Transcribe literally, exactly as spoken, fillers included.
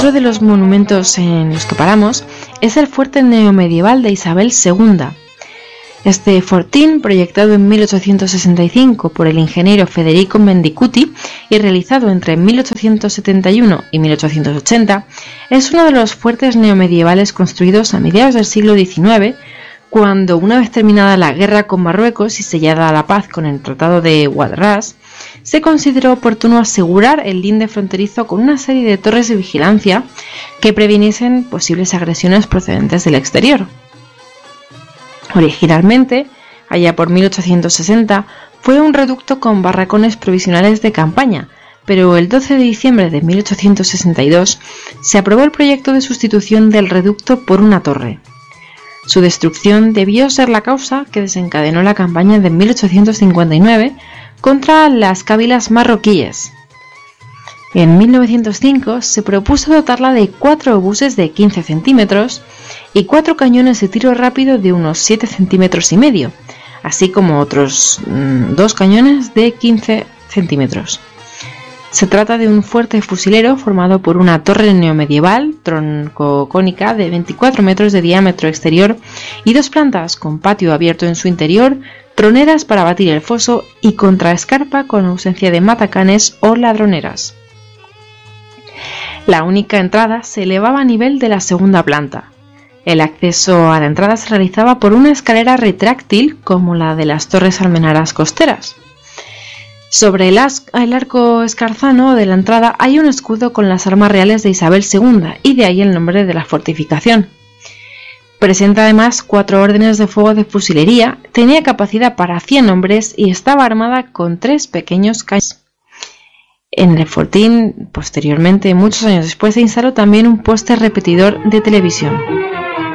Otro de los monumentos en los que paramos es el fuerte neomedieval de Isabel segunda. Este fortín, proyectado en mil ochocientos sesenta y cinco por el ingeniero Federico Mendicuti y realizado entre mil ochocientos setenta y uno y mil ochocientos ochenta, es uno de los fuertes neomedievales construidos a mediados del siglo diecinueve, cuando, una vez terminada la guerra con Marruecos y sellada la paz con el Tratado de Guadras, se consideró oportuno asegurar el linde fronterizo con una serie de torres de vigilancia que previniesen posibles agresiones procedentes del exterior. Originalmente, allá por mil ochocientos sesenta, fue un reducto con barracones provisionales de campaña, pero el doce de diciembre de mil ochocientos sesenta y dos se aprobó el proyecto de sustitución del reducto por una torre. Su destrucción debió ser la causa que desencadenó la campaña de mil ochocientos cincuenta y nueve contra las cábilas marroquíes. En mil novecientos cinco se propuso dotarla de cuatro obuses de quince centímetros y cuatro cañones de tiro rápido de unos siete centímetros y medio, así como otros mmm, dos cañones de quince centímetros. Se trata de un fuerte fusilero formado por una torre neomedieval troncocónica de veinticuatro metros de diámetro exterior y dos plantas con patio abierto en su interior, troneras para batir el foso y contraescarpa con ausencia de matacanes o ladroneras. La única entrada se elevaba a nivel de la segunda planta. El acceso a la entrada se realizaba por una escalera retráctil como la de las torres almenaras costeras. Sobre el, as- el arco escarzano de la entrada hay un escudo con las armas reales de Isabel segunda y de ahí el nombre de la fortificación. Presenta además cuatro órdenes de fuego de fusilería, tenía capacidad para cien hombres y estaba armada con tres pequeños cañones. En el fortín, posteriormente, muchos años después, se instaló también un poste repetidor de televisión.